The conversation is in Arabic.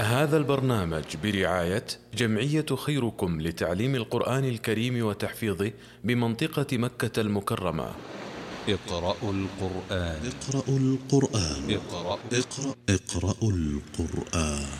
هذا البرنامج برعاية جمعية خيركم لتعليم القرآن الكريم وتحفيظه بمنطقة مكة المكرمة. اقرأوا القرآن. اقرأوا القرآن. اقرأوا القرآن.